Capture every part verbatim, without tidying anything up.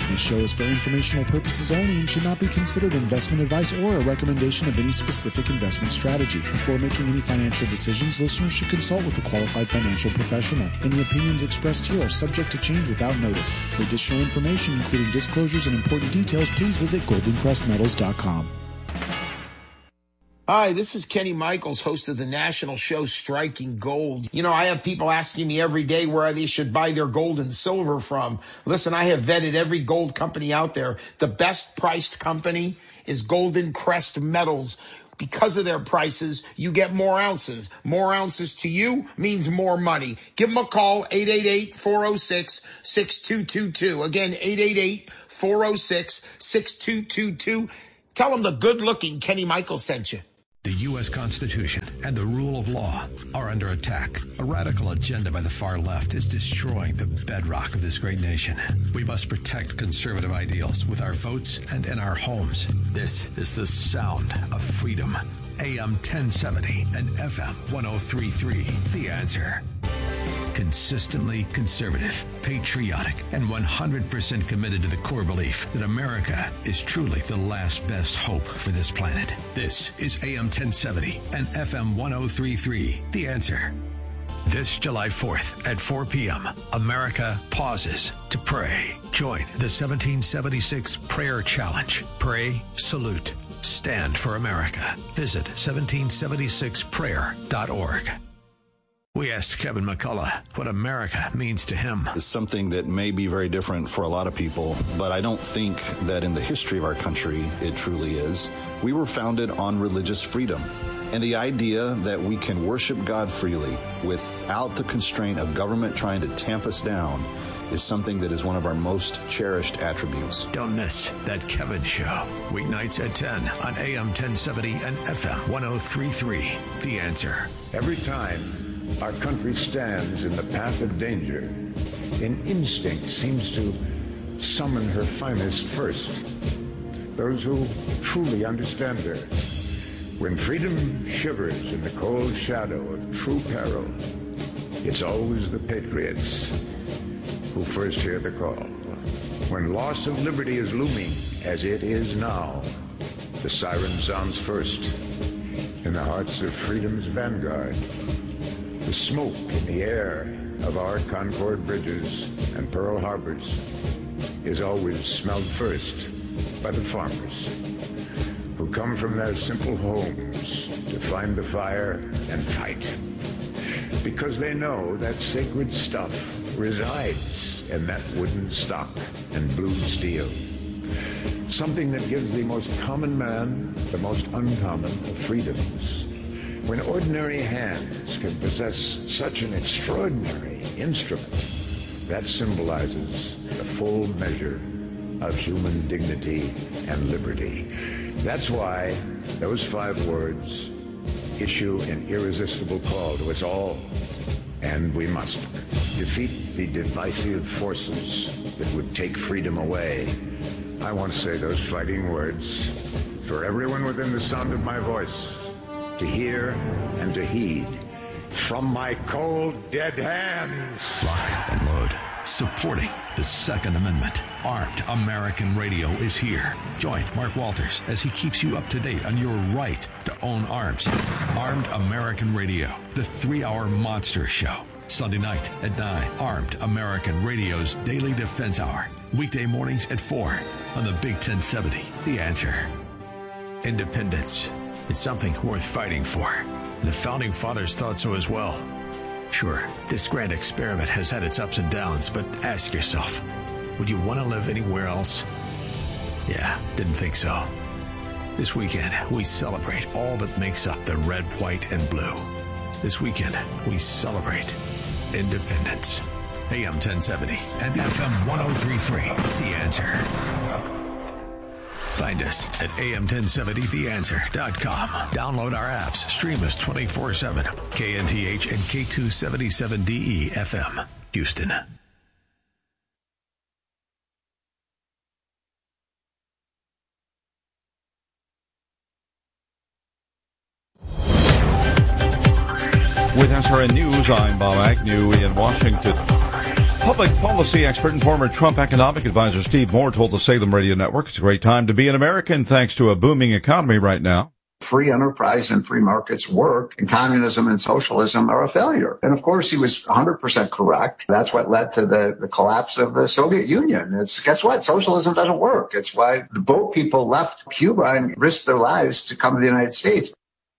This show is for informational purposes only and should not be considered investment advice or a recommendation of any specific investment strategy. Before making any financial decisions, listeners should consult with a qualified financial professional. Any opinions expressed here are subject to change without notice. For additional information, including disclosures and important details, please visit golden crest metals dot com. Hi, this is Kenny Michaels, host of the national show Striking Gold. You know, I have people asking me every day where they should buy their gold and silver from. Listen, I have vetted every gold company out there. The best priced company is Golden Crest Metals. Because of their prices, you get more ounces. More ounces to you means more money. Give them a call, eight eight eight, four oh six, six two two two. Again, eight eight eight, four oh six, six two two two. Tell them the good-looking Kenny Michaels sent you. The U S Constitution and the rule of law are under attack. A radical agenda by the far left is destroying the bedrock of this great nation. We must protect conservative ideals with our votes and in our homes. This is the sound of freedom. A M ten seventy and F M one oh three point three. The Answer. Consistently conservative, patriotic, and one hundred percent committed to the core belief that America is truly the last best hope for this planet. This is A M ten seventy and F M one oh three point three. The Answer. This July fourth at four p.m., America pauses to pray. Join the seventeen seventy-six Prayer Challenge. Pray, salute, stand for America. Visit seventeen seventy-six prayer dot org. We asked Kevin McCullough what America means to him. It's something that may be very different for a lot of people, but I don't think that in the history of our country it truly is. We were founded on religious freedom. And the idea that we can worship God freely without the constraint of government trying to tamp us down is something that is one of our most cherished attributes. Don't miss that Kevin Show. Weeknights at ten on A M ten seventy and F M one oh three point three. The Answer. Every time our country stands in the path of danger, an instinct seems to summon her finest first. Those who truly understand her. When freedom shivers in the cold shadow of true peril, it's always the patriots who first hear the call. When loss of liberty is looming, as it is now, the siren sounds first in the hearts of freedom's vanguard. The smoke in the air of our Concord bridges and Pearl Harbors is always smelled first by the farmers who come from their simple homes to find the fire and fight, because they know that sacred stuff resides in that wooden stock and blue steel, something that gives the most common man the most uncommon of freedoms. When ordinary hands can possess such an extraordinary instrument, that symbolizes the full measure of human dignity and liberty. That's why those five words issue an irresistible call to us all, and we must defeat the divisive forces that would take freedom away. I want to say those fighting words for everyone within the sound of my voice to hear and to heed from my cold, dead hands. Lock and load. Supporting the Second Amendment. Armed American Radio is here. Join Mark Walters as he keeps you up to date on your right to own arms. Armed American Radio, the three-hour monster show. Sunday night at nine, Armed American Radio's Daily Defense Hour. Weekday mornings at four on the Big ten seventy. The Answer. Independence. It's something worth fighting for. And the Founding Fathers thought so as well. Sure, this grand experiment has had its ups and downs, but ask yourself, would you want to live anywhere else? Yeah, didn't think so. This weekend, we celebrate all that makes up the red, white, and blue. This weekend, we celebrate independence. A M ten seventy and F M one oh three point three. The Answer. Find us at A M ten seventy the answer dot com. Download our apps. Stream us twenty-four seven. K N T H and K two seventy-seven D E F M. Houston. With S R N News, I'm Bob Agnew in Washington. Public policy expert and former Trump economic advisor Steve Moore told the Salem Radio Network it's a great time to be an American thanks to a booming economy right now. Free enterprise and free markets work, and communism and socialism are a failure. And of course, he was one hundred percent correct. That's what led to the, the collapse of the Soviet Union. It's, guess what? Socialism doesn't work. It's why the boat people left Cuba and risked their lives to come to the United States.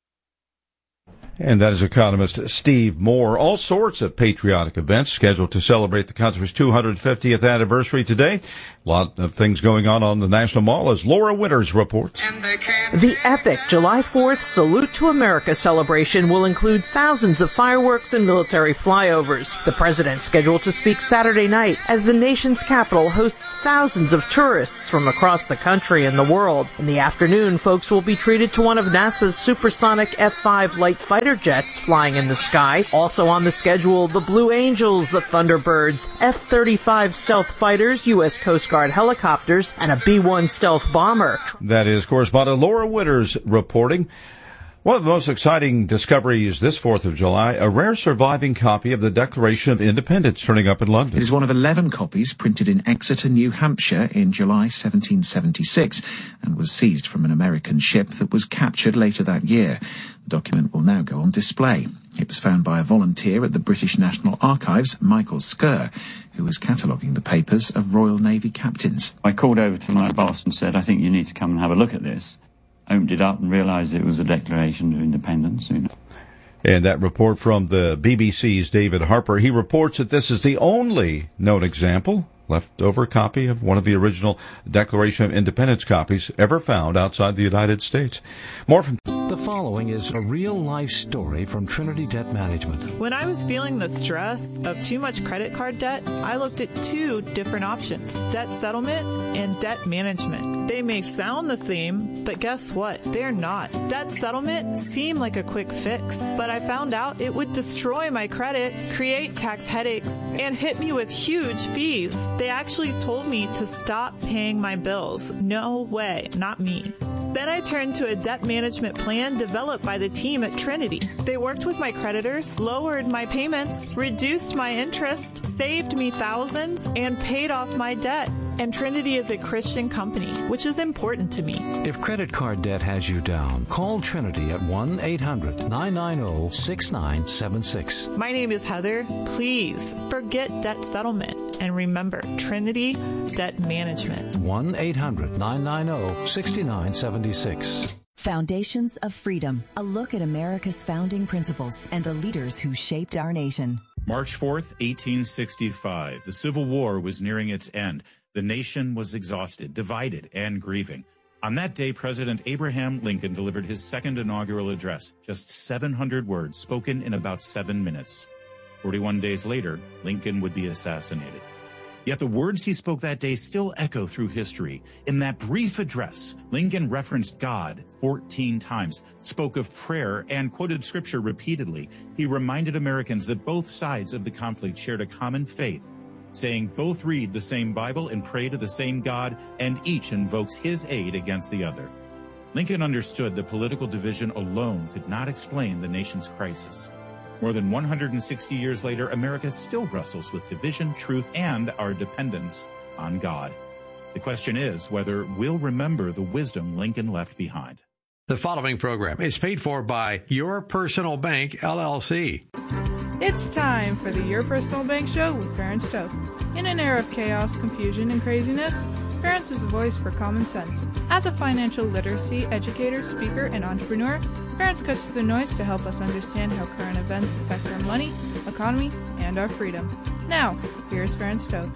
And that is economist Steve Moore. All sorts of patriotic events scheduled to celebrate the country's two hundred fiftieth anniversary today. A lot of things going on on the National Mall, as Laura Winters reports. The epic July fourth Salute to America celebration will include thousands of fireworks and military flyovers. The president scheduled to speak Saturday night as the nation's capital hosts thousands of tourists from across the country and the world. In the afternoon, folks will be treated to one of NASA's supersonic F five light fighter jets flying in the sky. Also on the schedule, the Blue Angels, the Thunderbirds, F thirty-five stealth fighters, U S Coast Guard helicopters, and a B one stealth bomber. That is correspondent Laura Winters reporting. One of the most exciting discoveries this fourth of July, a rare surviving copy of the Declaration of Independence turning up in London. It is one of eleven copies printed in Exeter, New Hampshire in July seventeen seventy-six and was seized from an American ship that was captured later that year. The document will now go on display. It was found by a volunteer at the British National Archives, Michael Skerr, who was cataloguing the papers of Royal Navy captains. I called over to my boss and said, I think you need to come and have a look at this. Opened it up and realised it was a Declaration of Independence. You know. And that report from the B B C's David Harper, he reports that this is the only known example, leftover copy of one of the original Declaration of Independence copies ever found outside the United States. More from... The following is a real-life story from Trinity Debt Management. When I was feeling the stress of too much credit card debt, I looked at two different options, debt settlement and debt management. They may sound the same, but guess what? They're not. Debt settlement seemed like a quick fix, but I found out it would destroy my credit, create tax headaches, and hit me with huge fees. They actually told me to stop paying my bills. No way, not me. Then I turned to a debt management plan developed by the team at Trinity. They worked with my creditors, lowered my payments, reduced my interest, saved me thousands, and paid off my debt. And Trinity is a Christian company, which is important to me. If credit card debt has you down, call Trinity at one eight hundred nine nine zero six nine seven six. My name is Heather. Please forget debt settlement and remember Trinity Debt Management. one eight hundred nine nine zero six nine seven six. Foundations of Freedom, a look at America's founding principles and the leaders who shaped our nation. March fourth, eighteen sixty-five. The Civil War was nearing its end. The nation was exhausted, divided, and grieving. On that day, President Abraham Lincoln delivered his second inaugural address, just seven hundred words spoken in about seven minutes. forty-one days later, Lincoln would be assassinated. Yet the words he spoke that day still echo through history. In that brief address, Lincoln referenced God fourteen times, spoke of prayer, and quoted scripture repeatedly. He reminded Americans that both sides of the conflict shared a common faith, saying both read the same Bible and pray to the same God, and each invokes his aid against the other. Lincoln understood that political division alone could not explain the nation's crisis. More than one hundred sixty years later, America still wrestles with division, truth, and our dependence on God. The question is whether we'll remember the wisdom Lincoln left behind. The following program is paid for by Your Personal Bank, L L C. It's time for the Your Personal Bank Show with Ferenc Toth. In an era of chaos, confusion, and craziness, Ferenc is a voice for common sense. As a financial literacy educator, speaker, and entrepreneur, Ferenc cuts through the noise to help us understand how current events affect our money, economy, and our freedom. Now, here's Ferenc Toth.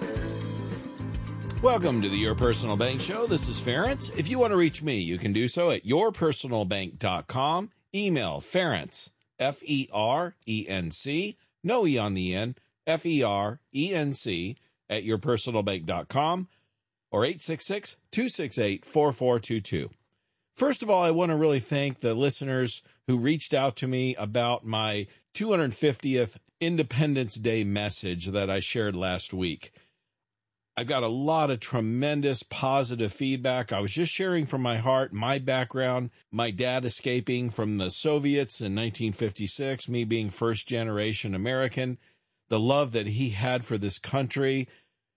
Welcome to the Your Personal Bank Show. This is Ferenc. If you want to reach me, you can do so at your personal bank dot com. Email Ferenc, F E R E N C, no E on the end, F E R E N C, at your personal bank dot com, or eight six six, two six eight, four four two two. First of all, I want to really thank the listeners who reached out to me about my two hundred fiftieth Independence Day message that I shared last week. I got a lot of tremendous positive feedback. I was just sharing from my heart, my background, my dad escaping from the Soviets in nineteen fifty-six, me being first generation American. the love that he had for this country.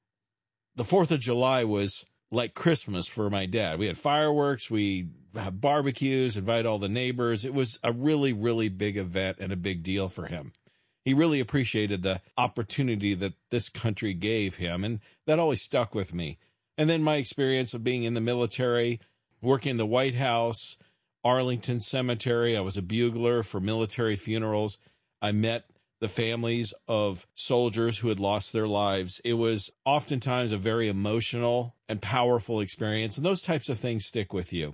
The fourth of July was like Christmas for my dad. We had fireworks, we had barbecues, invite all the neighbors. It was a really, really big event and a big deal for him. He really appreciated the opportunity that this country gave him, and that always stuck with me. And then my experience of being in the military, working in the White House, Arlington Cemetery. I was a bugler for military funerals. I met the families of soldiers who had lost their lives. It was oftentimes a very emotional and powerful experience, and those types of things stick with you.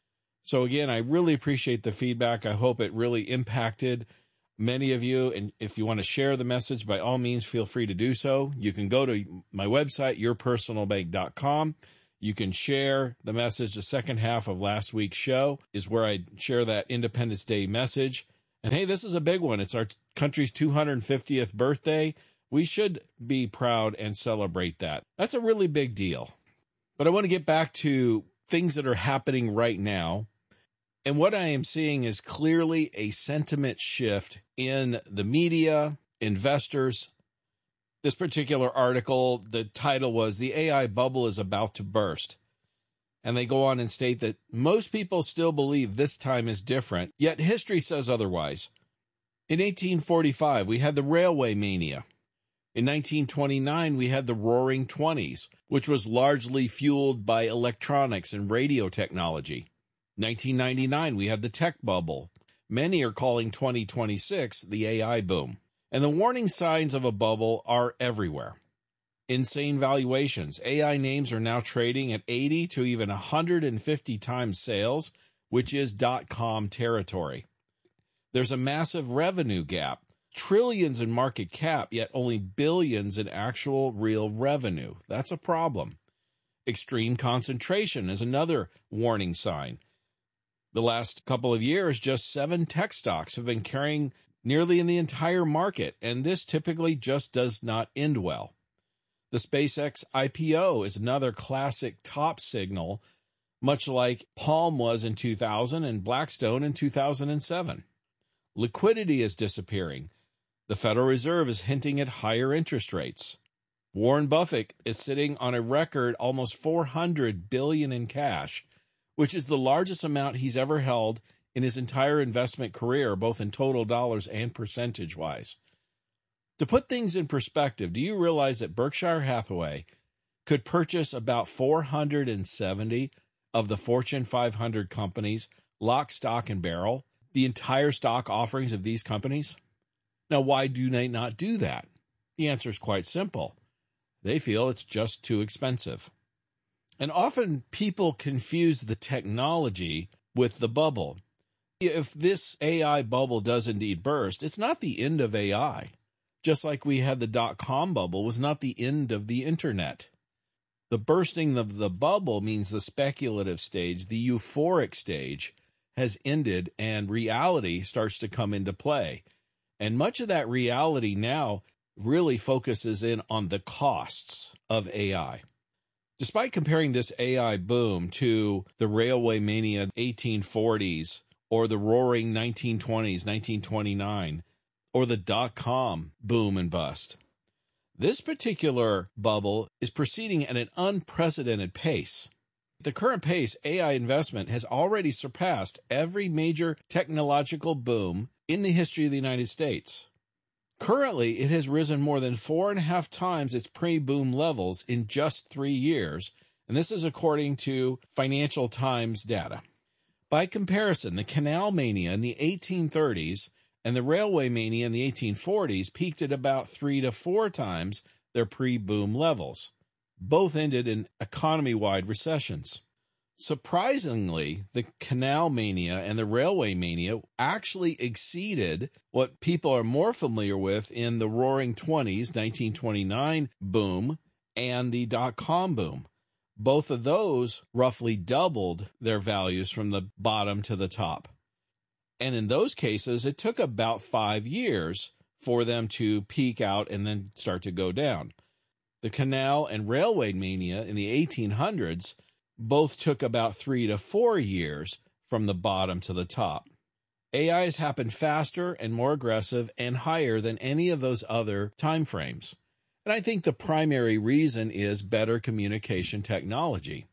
So again, I really appreciate the feedback. I hope it really impacted many of you, and if you want to share the message, by all means, feel free to do so. You can go to my website, your personal bank dot com. You can share the message. The second half of last week's show is where I share that Independence Day message. And hey, this is a big one. It's our country's two hundred fiftieth birthday. We should be proud and celebrate that. That's a really big deal. But I want to get back to things that are happening right now. And what I am seeing is clearly a sentiment shift in the media, investors. This particular article, the title was "The A I Bubble is About to Burst." And they go on and state that most people still believe this time is different, yet history says otherwise. In eighteen forty-five, we had the railway mania. In nineteen twenty-nine, we had the Roaring Twenties, which was largely fueled by electronics and radio technology. nineteen ninety-nine, we had the tech bubble. Many are calling twenty twenty-six the A I boom. And the warning signs of a bubble are everywhere. Insane valuations. A I names are now trading at eighty to even one hundred fifty times sales, which is dot-com territory. There's a massive revenue gap. Trillions in market cap, yet only billions in actual real revenue. That's a problem. Extreme concentration is another warning sign. The last couple of years, just seven tech stocks have been carrying nearly in the entire market, and this typically just does not end well. The SpaceX I P O is another classic top signal, much like Palm was in two thousand and Blackstone in two thousand seven. Liquidity is disappearing. The Federal Reserve is hinting at higher interest rates. Warren Buffett is sitting on a record almost four hundred billion dollars in cash, which is the largest amount he's ever held in his entire investment career, both in total dollars and percentage-wise. To put things in perspective, do you realize that Berkshire Hathaway could purchase about four hundred seventy of the Fortune five hundred companies, lock, stock, and barrel, the entire stock offerings of these companies? Now, why do they not do that? The answer is quite simple. They feel it's just too expensive. And often people confuse the technology with the bubble. If this A I bubble does indeed burst, it's not the end of A I. Just like we had the dot-com bubble was not the end of the internet. The bursting of the bubble means the speculative stage, the euphoric stage, has ended and reality starts to come into play. And much of that reality now really focuses in on the costs of A I. Despite comparing this A I boom to the railway mania eighteen forties or the roaring nineteen twenties, nineteen twenty-nine, or the dot-com boom and bust, this particular bubble is proceeding at an unprecedented pace. At the current pace, A I investment has already surpassed every major technological boom in the history of the United States. Currently, it has risen more than four and a half times its pre-boom levels in just three years, and this is according to Financial Times data. By comparison, the canal mania in the eighteen thirties and the railway mania in the eighteen forties peaked at about three to four times their pre-boom levels. Both ended in economy-wide recessions. Surprisingly, the canal mania and the railway mania actually exceeded what people are more familiar with in the Roaring Twenties, nineteen twenty-nine boom, and the dot-com boom. Both of those roughly doubled their values from the bottom to the top. And in those cases, it took about five years for them to peak out and then start to go down. The canal and railway mania in the eighteen hundreds both took about three to four years from the bottom to the top. A I has happened faster and more aggressive and higher than any of those other time frames. And I think the primary reason is better communication technology.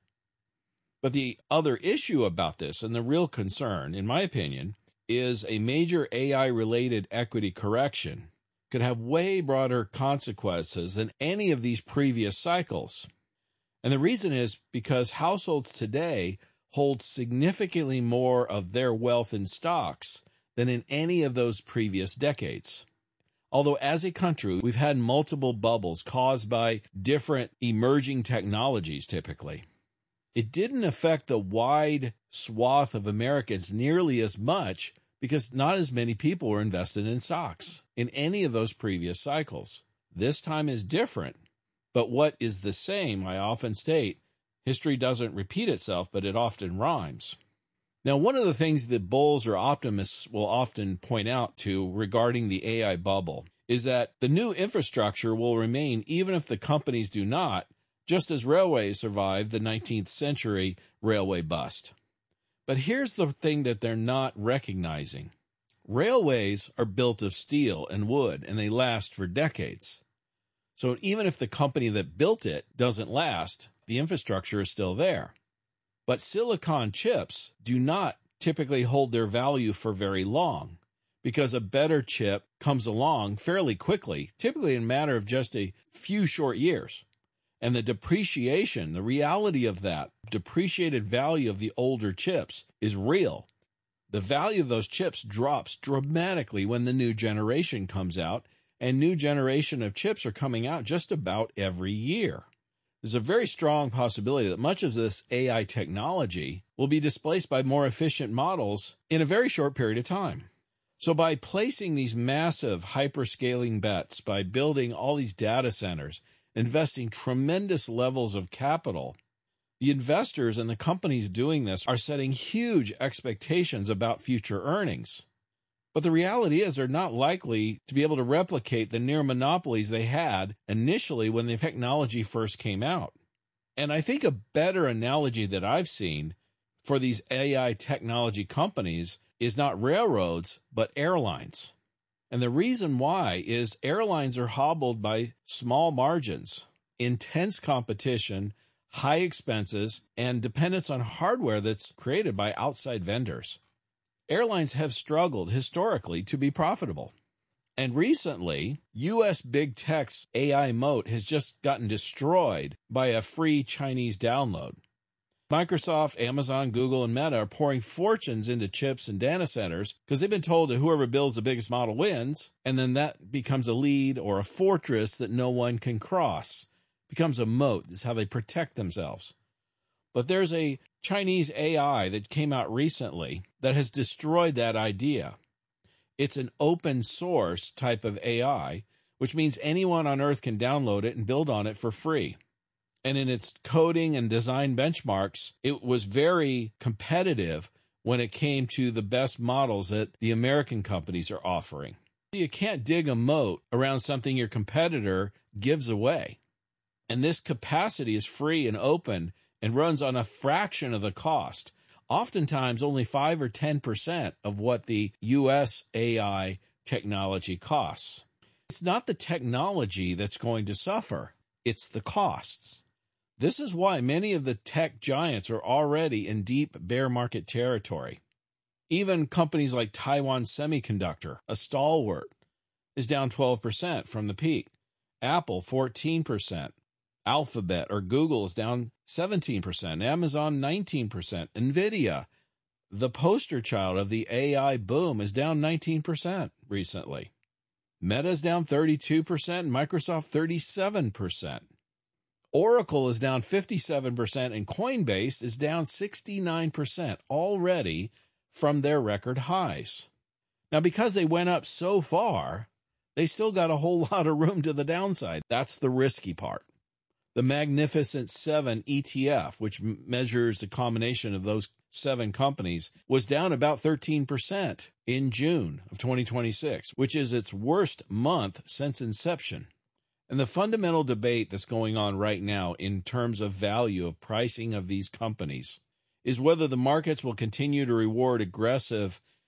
But the other issue about this, and the real concern, in my opinion, is a major A I-related equity correction could have way broader consequences than any of these previous cycles. And the reason is because households today hold significantly more of their wealth in stocks than in any of those previous decades. Although as a country, we've had multiple bubbles caused by different emerging technologies typically, it didn't affect the wide swath of Americans nearly as much because not as many people were invested in stocks in any of those previous cycles. This time is different, but what is the same, I often state, history doesn't repeat itself, but it often rhymes. Now, one of the things that bulls or optimists will often point out to regarding the A I bubble is that the new infrastructure will remain even if the companies do not, just as railways survived the nineteenth century railway bust. But here's the thing that they're not recognizing. Railways are built of steel and wood, and they last for decades. So even if the company that built it doesn't last, the infrastructure is still there. But silicon chips do not typically hold their value for very long because a better chip comes along fairly quickly, typically in a matter of just a few short years. And the depreciation, the reality of that, depreciated value of the older chips is real. The value of those chips drops dramatically when the new generation comes out, and new generation of chips are coming out just about every year. There's a very strong possibility that much of this A I technology will be displaced by more efficient models in a very short period of time. So by placing these massive hyperscaling bets, by building all these data centers, investing tremendous levels of capital, the investors and the companies doing this are setting huge expectations about future earnings. But the reality is they're not likely to be able to replicate the near monopolies they had initially when the technology first came out. And I think a better analogy that I've seen for these A I technology companies is not railroads, but airlines. And the reason why is airlines are hobbled by small margins, intense competition, high expenses, and dependence on hardware that's created by outside vendors. Airlines have struggled historically to be profitable. And recently, U S big tech's A I moat has just gotten destroyed by a free Chinese download. Microsoft, Amazon, Google, and Meta are pouring fortunes into chips and data centers because they've been told that whoever builds the biggest model wins, and then that becomes a lead or a fortress that no one can cross. It becomes a moat. This is how they protect themselves. But there's a Chinese A I that came out recently that has destroyed that idea. It's an open source type of A I, which means anyone on Earth can download it and build on it for free. And in its coding and design benchmarks, it was very competitive when it came to the best models that the American companies are offering. You can't dig a moat around something your competitor gives away. And this capacity is free and open and runs on a fraction of the cost, oftentimes only five or ten percent of what the U S A I technology costs. It's not the technology that's going to suffer, it's the costs. This is why many of the tech giants are already in deep bear market territory. Even companies like Taiwan Semiconductor, a stalwart, is down twelve percent from the peak. Apple, fourteen percent. Alphabet or Google is down seventeen percent. Amazon, nineteen percent. NVIDIA, the poster child of the A I boom, is down nineteen percent recently. Meta is down thirty-two percent. Microsoft, thirty-seven percent. Oracle is down fifty-seven percent, and Coinbase is down sixty-nine percent already from their record highs. Now, because they went up so far, they still got a whole lot of room to the downside. That's the risky part. The Magnificent Seven E T F, which m- measures the combination of those seven companies, was down about thirteen percent in June of twenty twenty-six, which is its worst month since inception. And the fundamental debate that's going on right now in terms of value of pricing of these companies is whether the markets will continue to reward aggressive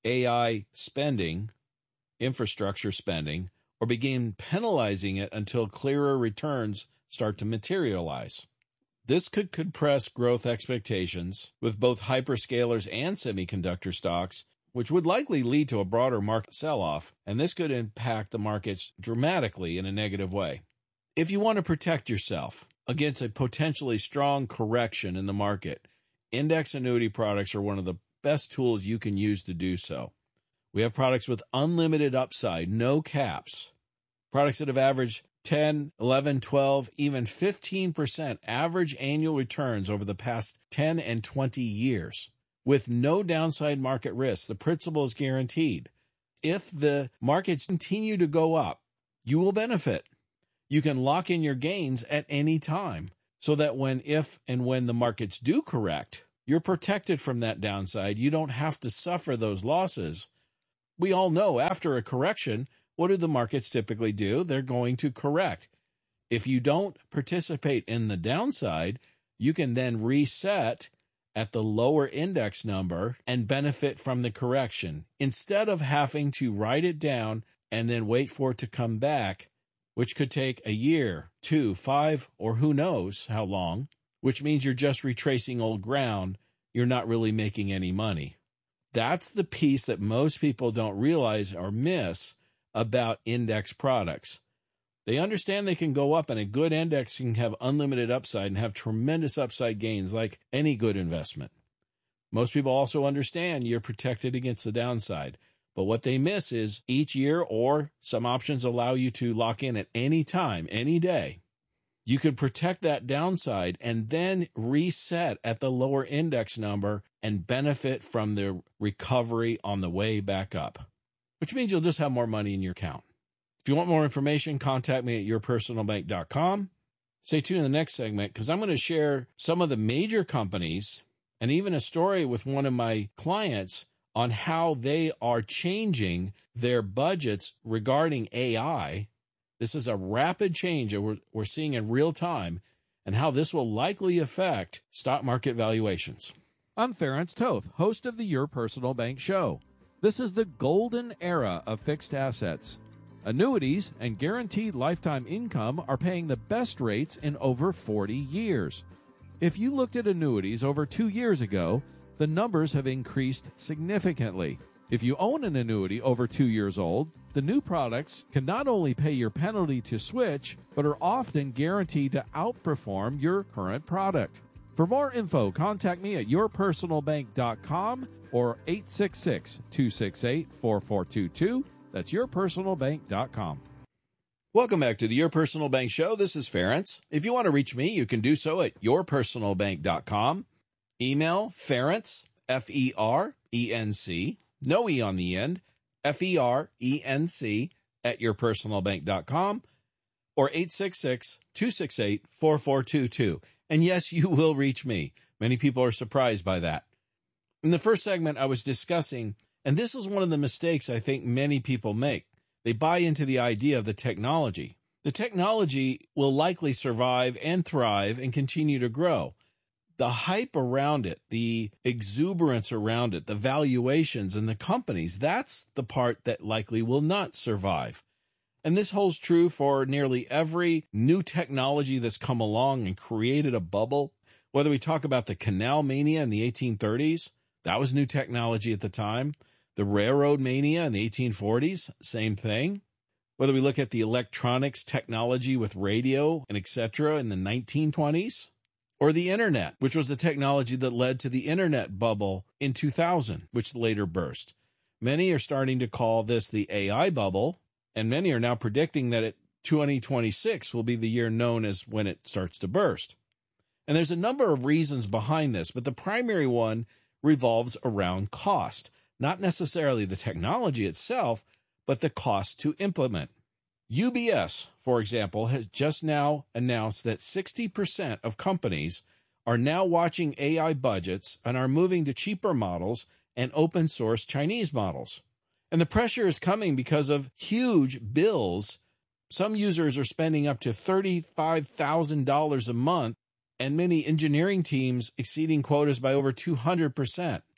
A I spending, infrastructure spending, or begin penalizing it until clearer returns start to materialize. This could compress growth expectations with both hyperscalers and semiconductor stocks, which would likely lead to a broader market sell-off, and this could impact the markets dramatically in a negative way. If you want to protect yourself against a potentially strong correction in the market, index annuity products are one of the best tools you can use to do so. We have products with unlimited upside, no caps, products that have averaged ten, eleven, twelve, even fifteen percent average annual returns over the past ten and twenty years with no downside market risk. The principal is guaranteed. If the markets continue to go up, you will benefit. You can lock in your gains at any time so that when, if, and when the markets do correct, you're protected from that downside. You don't have to suffer those losses. We all know after a correction, what do the markets typically do? They're going to correct. If you don't participate in the downside, you can then reset at the lower index number and benefit from the correction instead of having to write it down and then wait for it to come back, which could take a year, two, five, or who knows how long, which means you're just retracing old ground. You're not really making any money. That's the piece that most people don't realize or miss about index products. They understand they can go up, and a good index can have unlimited upside and have tremendous upside gains like any good investment. Most people also understand you're protected against the downside. But what they miss is each year, or some options allow you to lock in at any time, any day. You can protect that downside and then reset at the lower index number and benefit from the recovery on the way back up, which means you'll just have more money in your account. If you want more information, contact me at your personal bank dot com. Stay tuned in the next segment because I'm going to share some of the major companies and even a story with one of my clients on how they are changing their budgets regarding A I. This is a rapid change that we're, we're seeing in real time, and how this will likely affect stock market valuations. I'm Ference Toth, host of the Your Personal Bank Show. This is the golden era of fixed assets. Annuities and guaranteed lifetime income are paying the best rates in over forty years. If you looked at annuities over two years ago, the numbers have increased significantly. If you own an annuity over two years old, the new products can not only pay your penalty to switch, but are often guaranteed to outperform your current product. For more info, contact me at your personal bank dot com or eight six six, two six eight, four four two two. That's your personal bank dot com. Welcome back to the Your Personal Bank Show. This is Ference. If you want to reach me, you can do so at your personal bank dot com. Email Ference, F E R E N C, no E on the end, F E R E N C, at your personal bank dot com, or eight six six, two six eight, four four two two. And yes, you will reach me. Many people are surprised by that. In the first segment, I was discussing, and this is one of the mistakes I think many people make. They buy into the idea of the technology. The technology will likely survive and thrive and continue to grow. The hype around it, the exuberance around it, the valuations and the companies, that's the part that likely will not survive. And this holds true for nearly every new technology that's come along and created a bubble. Whether we talk about the canal mania in the eighteen thirties, that was new technology at the time. The railroad mania in the eighteen forties, same thing. Whether we look at the electronics technology with radio and et cetera in the nineteen twenties, or the internet, which was the technology that led to the internet bubble in two thousand, which later burst. Many are starting to call this the A I bubble, and many are now predicting that it, twenty twenty-six will be the year known as when it starts to burst. And there's a number of reasons behind this, but the primary one revolves around cost. Not necessarily the technology itself, but the cost to implement. U B S, for example, has just now announced that sixty percent of companies are now watching A I budgets and are moving to cheaper models and open source Chinese models. And the pressure is coming because of huge bills. Some users are spending up to thirty-five thousand dollars a month, and many engineering teams exceeding quotas by over two hundred percent.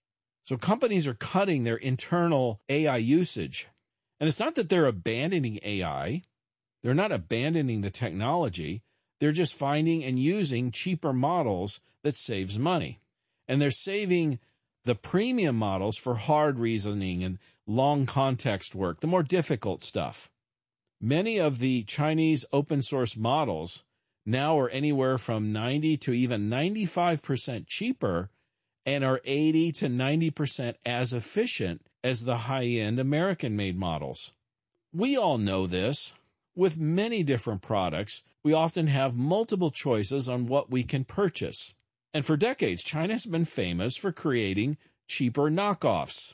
So companies are cutting their internal A I usage. And it's not that they're abandoning A I. They're not abandoning the technology. They're just finding and using cheaper models that saves money. And they're saving the premium models for hard reasoning and long context work, the more difficult stuff. Many of the Chinese open source models now are anywhere from ninety to even ninety-five percent cheaper and are eighty to ninety percent as efficient as the high-end American-made models. We all know this. With many different products, we often have multiple choices on what we can purchase. And for decades, China has been famous for creating cheaper knockoffs.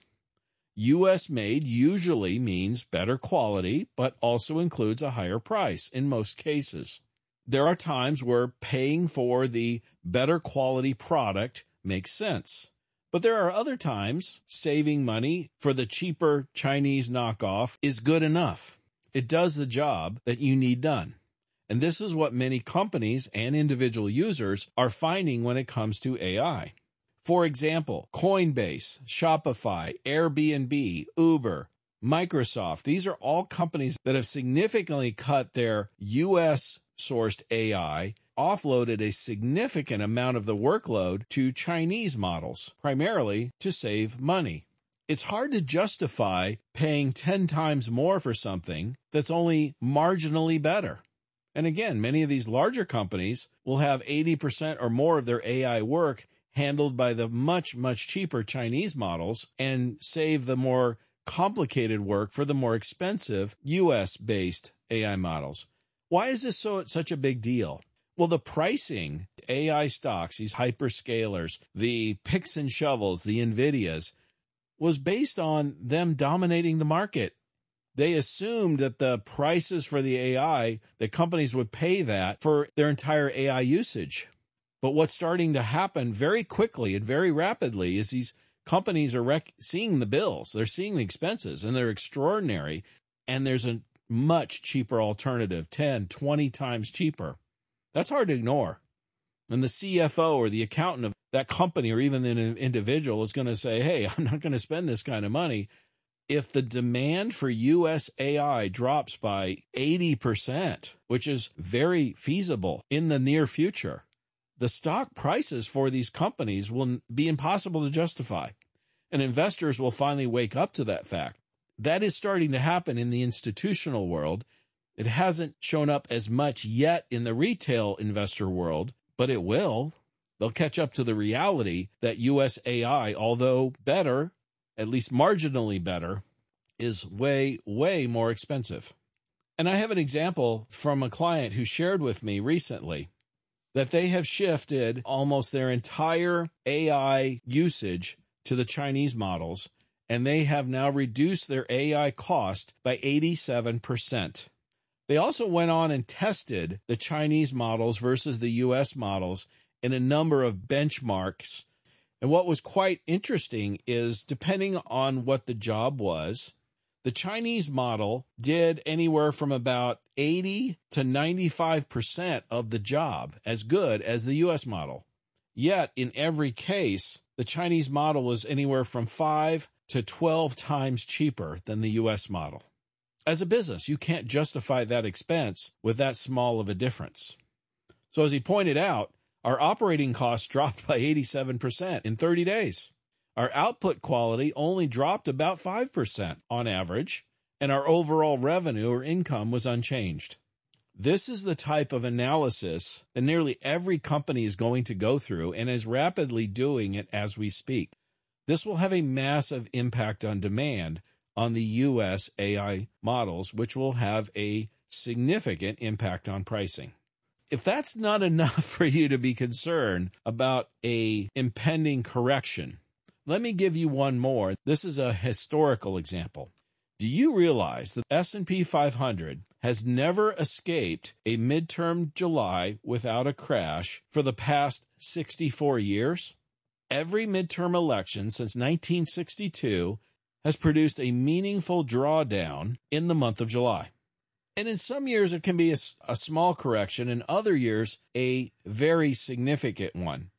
U S made usually means better quality, but also includes a higher price in most cases. There are times where paying for the better quality product makes sense. But there are other times saving money for the cheaper Chinese knockoff is good enough. It does the job that you need done. And this is what many companies and individual users are finding when it comes to A I. For example, Coinbase, Shopify, Airbnb, Uber, Microsoft, these are all companies that have significantly cut their U S-sourced A I, offloaded a significant amount of the workload to Chinese models, primarily to save money. It's hard to justify paying ten times more for something that's only marginally better. And again, many of these larger companies will have eighty percent or more of their A I work handled by the much, much cheaper Chinese models and save the more complicated work for the more expensive U S-based A I models. Why is this so such a big deal? Well, the pricing, A I stocks, these hyperscalers, the picks and shovels, the NVIDIAs, was based on them dominating the market. They assumed that the prices for the A I, that companies would pay that for their entire A I usage. But what's starting to happen very quickly and very rapidly is these companies are rec- seeing the bills. They're seeing the expenses, and they're extraordinary. And there's a much cheaper alternative, ten, twenty times cheaper. That's hard to ignore. And the C F O or the accountant of that company or even an individual is going to say, hey, I'm not going to spend this kind of money. If the demand for U S A I drops by eighty percent, which is very feasible in the near future, the stock prices for these companies will be impossible to justify. And investors will finally wake up to that fact. That is starting to happen in the institutional world. It hasn't shown up as much yet in the retail investor world, but it will. They'll catch up to the reality that U S A I, although better, at least marginally better, is way, way more expensive. And I have an example from a client who shared with me recently that they have shifted almost their entire A I usage to the Chinese models, and they have now reduced their A I cost by eighty-seven percent. They also went on and tested the Chinese models versus the U S models in a number of benchmarks. And what was quite interesting is, depending on what the job was, the Chinese model did anywhere from about eighty to ninety-five percent of the job as good as the U S model. Yet, in every case, the Chinese model was anywhere from five to twelve times cheaper than the U S model. As a business, you can't justify that expense with that small of a difference. So as he pointed out, our operating costs dropped by eighty-seven percent in thirty days. Our output quality only dropped about five percent on average, and our overall revenue or income was unchanged. This is the type of analysis that nearly every company is going to go through and is rapidly doing it as we speak. This will have a massive impact on demand on the U S A I models, which will have a significant impact on pricing. If that's not enough for you to be concerned about a impending correction, let me give you one more. This is a historical example. Do you realize that the S and P five hundred has never escaped a midterm July without a crash for the past sixty-four years? Every midterm election since nineteen sixty-two has produced a meaningful drawdown in the month of July. And in some years, it can be a, a small correction. In other years, a very significant one.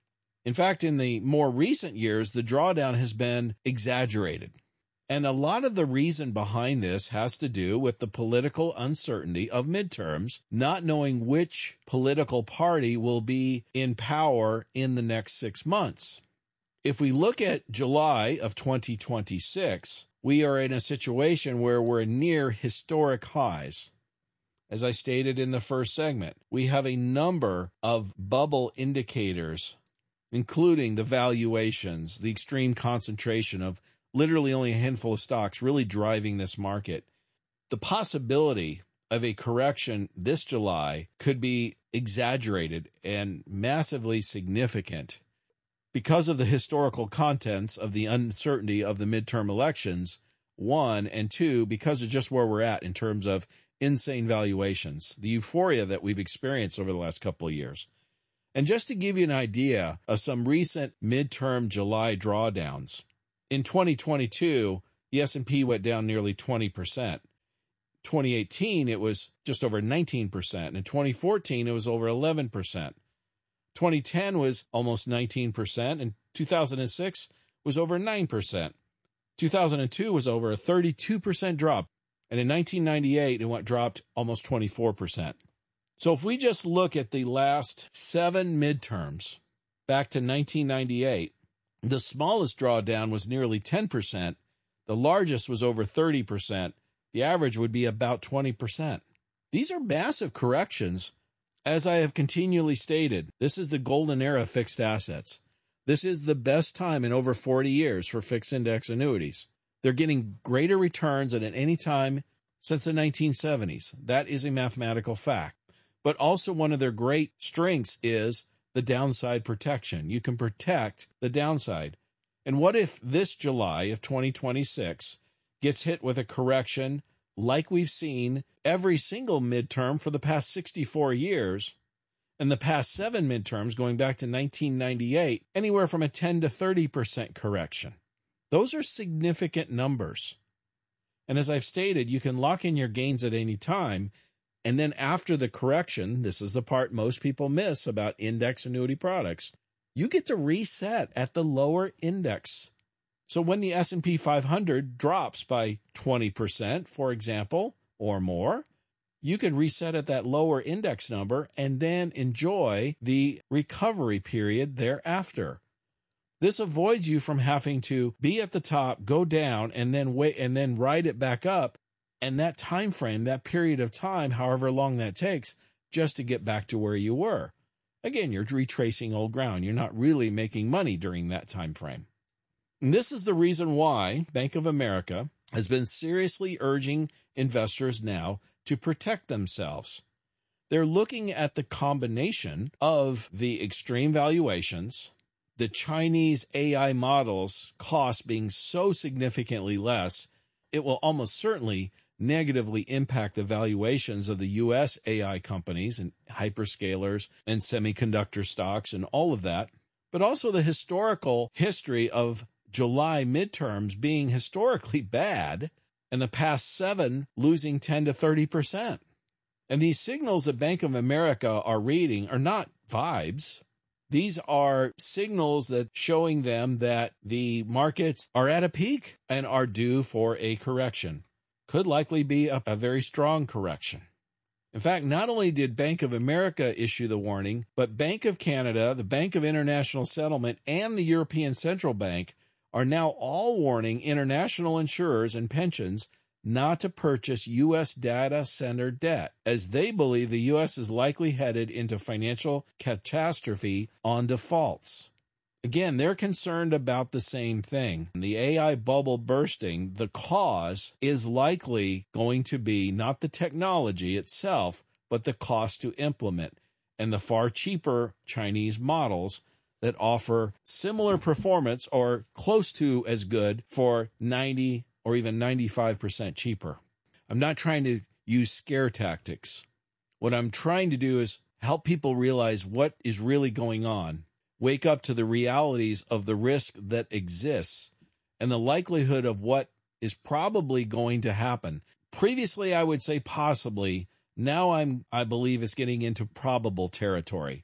In fact, in the more recent years, the drawdown has been exaggerated. And a lot of the reason behind this has to do with the political uncertainty of midterms, not knowing which political party will be in power in the next six months. If we look at July of twenty twenty-six, we are in a situation where we're near historic highs. As I stated in the first segment, we have a number of bubble indicators, including the valuations, the extreme concentration of literally only a handful of stocks really driving this market. The possibility of a correction this July could be exaggerated and massively significant because of the historical contents of the uncertainty of the midterm elections, one, and two, because of just where we're at in terms of insane valuations, the euphoria that we've experienced over the last couple of years. And just to give you an idea of some recent midterm July drawdowns, in twenty twenty-two, the S and P went down nearly twenty percent. twenty eighteen, it was just over nineteen percent. And in twenty fourteen, it was over eleven percent. twenty ten was almost nineteen percent, and two thousand six was over nine percent. two thousand two was over a thirty-two percent drop. And in nineteen ninety-eight, it went dropped almost twenty-four percent. So if we just look at the last seven midterms back to nineteen ninety-eight, the smallest drawdown was nearly ten percent. The largest was over thirty percent. The average would be about twenty percent. These are massive corrections. As I have continually stated, this is the golden era of fixed assets. This is the best time in over forty years for fixed index annuities. They're getting greater returns than at any time since the nineteen seventies. That is a mathematical fact. But also one of their great strengths is the downside protection. You can protect the downside. And what if this July of twenty twenty-six gets hit with a correction like we've seen every single midterm for the past sixty-four years, and the past seven midterms going back to nineteen ninety-eight, anywhere from a ten to thirty percent correction? Those are significant numbers. And as I've stated, you can lock in your gains at any time. And then after the correction, this is the part most people miss about index annuity products, you get to reset at the lower index. So when the S and P five hundred drops by twenty percent, for example, or more, you can reset at that lower index number and then enjoy the recovery period thereafter. This avoids you from having to be at the top, go down, and then wait, and then ride it back up. And that time frame, that period of time, however long that takes, just to get back to where you were. Again, you're retracing old ground. You're not really making money during that time frame. And this is the reason why Bank of America has been seriously urging investors now to protect themselves. They're looking at the combination of the extreme valuations, the Chinese A I models cost being so significantly less, it will almost certainly negatively impact the valuations of the U S A I companies and hyperscalers and semiconductor stocks and all of that, but also the historical history of July midterms being historically bad and the past seven losing ten to thirty percent. And these signals that Bank of America are reading are not vibes. These are signals that showing them that the markets are at a peak and are due for a correction. Could likely be a, a very strong correction. In fact, not only did Bank of America issue the warning, but Bank of Canada, the Bank of International Settlement, and the European Central Bank are now all warning international insurers and pensions not to purchase U S data center debt, as they believe the U S is likely headed into financial catastrophe on defaults. Again, they're concerned about the same thing. The A I bubble bursting, the cause is likely going to be not the technology itself, but the cost to implement and the far cheaper Chinese models that offer similar performance or close to as good for ninety or even ninety-five percent cheaper. I'm not trying to use scare tactics. What I'm trying to do is help people realize what is really going on, wake up to the realities of the risk that exists and the likelihood of what is probably going to happen. Previously, I would say possibly. Now I'm, I believe it's getting into probable territory.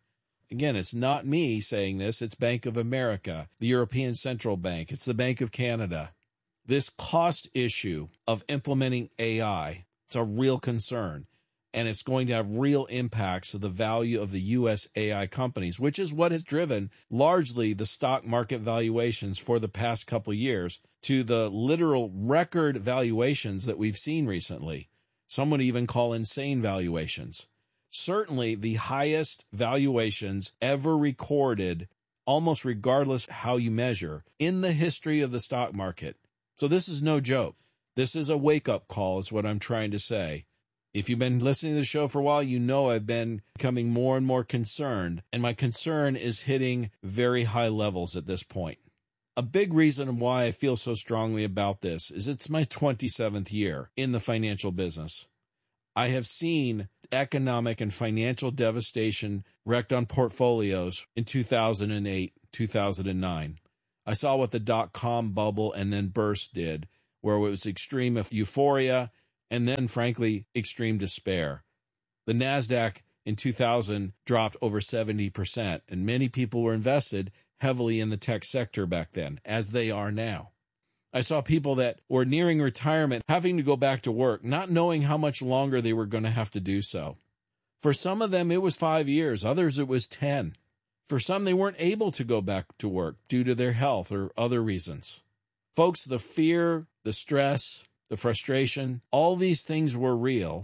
Again, it's not me saying this. It's Bank of America, the European Central Bank. It's the Bank of Canada. This cost issue of implementing A I, it's a real concern. And it's going to have real impacts of the value of the U S A I companies, which is what has driven largely the stock market valuations for the past couple of years to the literal record valuations that we've seen recently. Some would even call insane valuations. Certainly the highest valuations ever recorded, almost regardless how you measure, in the history of the stock market. So this is no joke. This is a wake-up call is what I'm trying to say. If you've been listening to the show for a while, you know I've been becoming more and more concerned, and my concern is hitting very high levels at this point. A big reason why I feel so strongly about this is it's my twenty-seventh year in the financial business. I have seen economic and financial devastation wrecked on portfolios in two thousand eight, two thousand nine. I saw what the dot-com bubble and then burst did, where it was extreme euphoria and then, frankly, extreme despair. The NASDAQ in two thousand dropped over seventy percent, and many people were invested heavily in the tech sector back then, as they are now. I saw people that were nearing retirement having to go back to work, not knowing how much longer they were going to have to do so. For some of them, it was five years. Others, it was ten. For some, they weren't able to go back to work due to their health or other reasons. Folks, the fear, the stress, the frustration, all these things were real.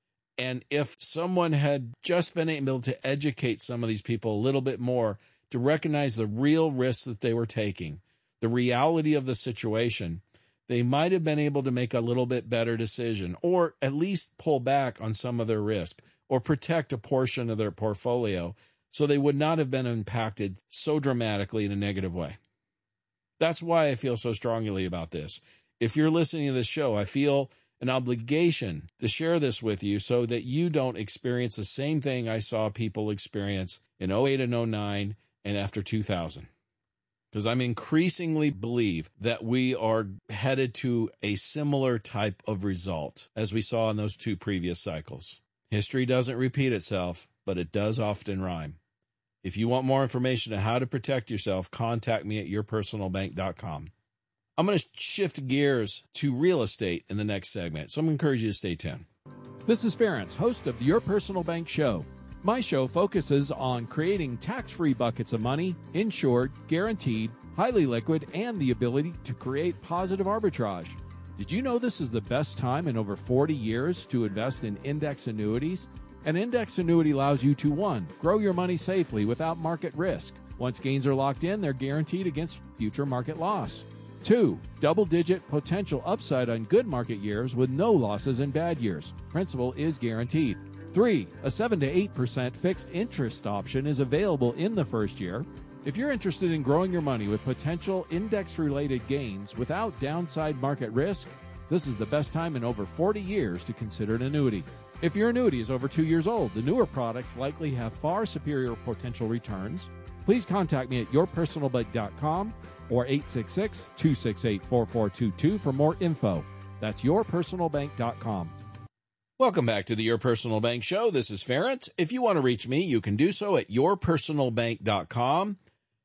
And if someone had just been able to educate some of these people a little bit more to recognize the real risks that they were taking, the reality of the situation, they might have been able to make a little bit better decision, or at least pull back on some of their risk, or protect a portion of their portfolio so they would not have been impacted so dramatically in a negative way. That's why I feel so strongly about this. If you're listening to this show, I feel an obligation to share this with you so that you don't experience the same thing I saw people experience in oh eight and oh nine and after two thousand. Because I'm increasingly believe that we are headed to a similar type of result as we saw in those two previous cycles. History doesn't repeat itself, but it does often rhyme. If you want more information on how to protect yourself, contact me at your personal bank dot com. I'm going to shift gears to real estate in the next segment, so I'm going to encourage you to stay tuned. This is Ference, host of Your Personal Bank Show. My show focuses on creating tax-free buckets of money, insured, guaranteed, highly liquid, and the ability to create positive arbitrage. Did you know this is the best time in over forty years to invest in index annuities? An index annuity allows you to, one, grow your money safely without market risk. Once gains are locked in, they're guaranteed against future market loss. Two, double-digit potential upside on good market years with no losses in bad years. Principal is guaranteed. Three, a seven to eight percent fixed interest option is available in the first year. If you're interested in growing your money with potential index-related gains without downside market risk, this is the best time in over forty years to consider an annuity. If your annuity is over two years old, the newer products likely have far superior potential returns. Please contact me at your personal bank dot com or eight six six, two six eight, four four two two for more info. That's your personal bank dot com. Welcome back to the Your Personal Bank Show. This is Ference. If you want to reach me, you can do so at your personal bank dot com.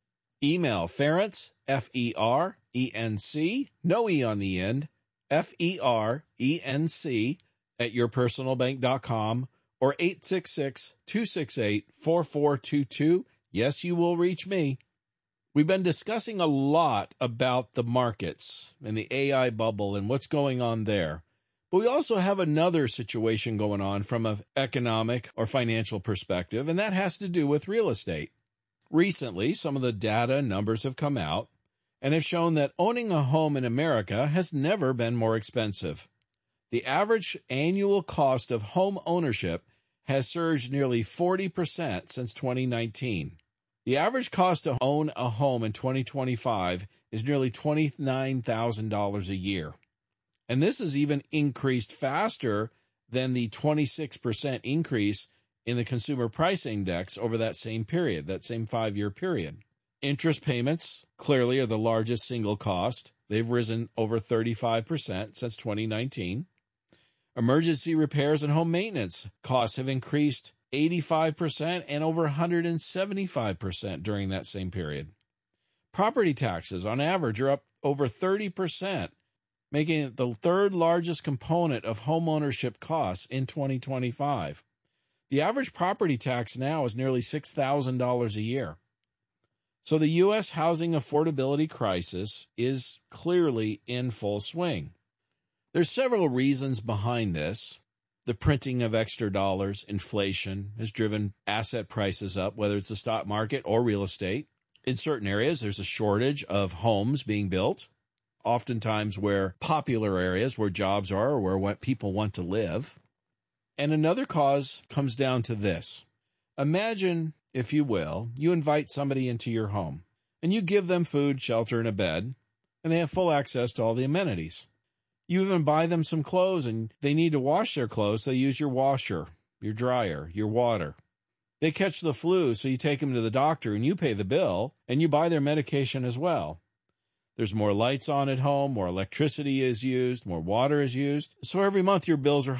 Email Ference, F E R E N C, no E on the end, F E R E N C, at your personal bank dot com, or eight six six, two six eight, four four two two. Yes, you will reach me. We've been discussing a lot about the markets and the A I bubble and what's going on there. But we also have another situation going on from an economic or financial perspective, and that has to do with real estate. Recently, some of the data and numbers have come out and have shown that owning a home in America has never been more expensive. The average annual cost of home ownership has surged nearly forty percent since twenty nineteen. The average cost to own a home in twenty twenty-five is nearly twenty-nine thousand dollars a year. And this has even increased faster than the twenty-six percent increase in the Consumer Price Index over that same period, that same five-year period. Interest payments clearly are the largest single cost. They've risen over thirty-five percent since twenty nineteen. Emergency repairs and home maintenance costs have increased eighty-five percent and over one hundred seventy-five percent during that same period. Property taxes, on average, are up over thirty percent, making it the third largest component of homeownership costs in twenty twenty-five. The average property tax now is nearly six thousand dollars a year. So the U S housing affordability crisis is clearly in full swing. There's several reasons behind this. The printing of extra dollars, inflation, has driven asset prices up, whether it's the stock market or real estate. In certain areas, there's a shortage of homes being built, oftentimes where popular areas where jobs are or where people want to live. And another cause comes down to this. Imagine, if you will, you invite somebody into your home, and you give them food, shelter, and a bed, and they have full access to all the amenities. You even buy them some clothes, and they need to wash their clothes. They use your washer, your dryer, your water. They catch the flu, so you take them to the doctor, and you pay the bill, and you buy their medication as well. There's more lights on at home, more electricity is used, more water is used. So every month your bills are